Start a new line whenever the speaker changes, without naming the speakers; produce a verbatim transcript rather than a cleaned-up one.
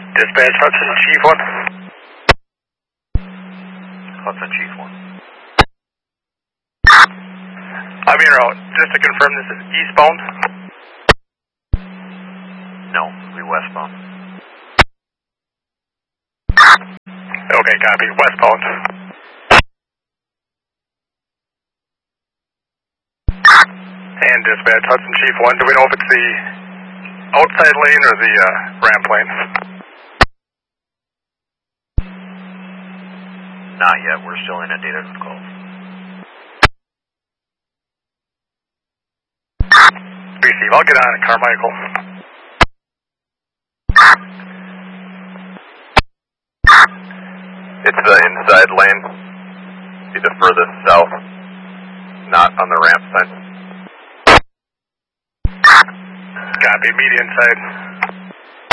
Dispatch, Hudson, Chief one.
Hudson, Chief one.
I'm en route. Just to confirm, this is eastbound?
No, we westbound.
Okay, copy. Westbound. And dispatch, Hudson, Chief one. Do we know if it's the outside lane or the uh, ramp lane?
Not yet. We're still inundated with calls.
Receive. I'll get on it, Carmichael.
It's the inside lane. Be the furthest south. Not on the ramp side.
Copy. Meet inside.